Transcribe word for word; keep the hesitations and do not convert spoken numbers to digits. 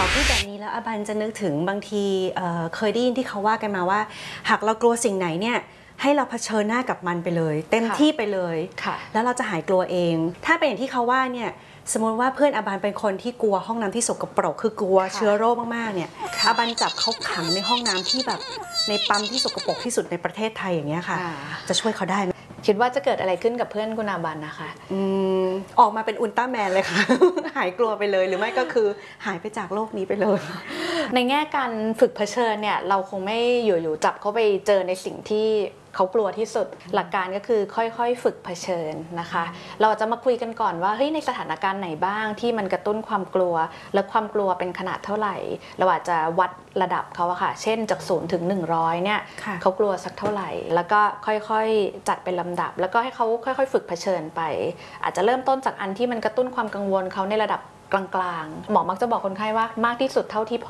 พูดแบบนี้แล้วอบันจะนึกถึงบางทีเเคยได้ยินที่เขาว่ากันมาว่าหากเรากลัวสิ่งไหนเนี่ยให้เราเผชิญหน้ากับมันไปเลยเต็มที่ไปเลยแล้วเราจะหายกลัวเองถ้าเป็นอย่างที่เขาว่าเนี่ยสมมติว่าเพื่อนอบันเป็นคนที่กลัวห้องน้ำที่สกปรกคือกลัวเชื้อโรคมากๆเนี่ยอบันจับเขาขังในห้องน้ำที่แบบในปั๊มที่สกปรกที่สุดในประเทศไทยอย่างเงี้ยค่ะจะช่วยเขาได้ไหมคิดว่าจะเกิดอะไรขึ้นกับเพื่อนคุณอาบันนะคะอืมออกมาเป็นอุลตร้าแมนเลยค่ะ หายกลัวไปเลยหรือไม่ก็คือหายไปจากโลกนี้ไปเลยในแง่การฝึกเผชิญเนี่ยเราคงไม่อยู่ๆจับเขาไปเจอในสิ่งที่เขากลัวที่สุดหลักการก็คือค่อยๆฝึกเผชิญนะคะเราจะมาคุยกันก่อนว่าเฮ้ยในสถานการณ์ไหนบ้างที่มันกระตุ้นความกลัวและความกลัวเป็นขนาดเท่าไหร่เราอาจจะวัดระดับเขาอะค่ะเช่นจากศูนย์ถึงหนึ่งร้อยเนี่ยเขากลัวสักเท่าไหร่แล้วก็ค่อยๆจัดเป็นลำดับแล้วก็ให้เขาค่อยๆฝึกเผชิญไปอาจจะเริ่มต้นจากอันที่มันกระตุ้นความกังวลเขาในระดับกลางๆหมอมักจะบอกคนไข้ว่ามากที่สุดเท่าที่พอ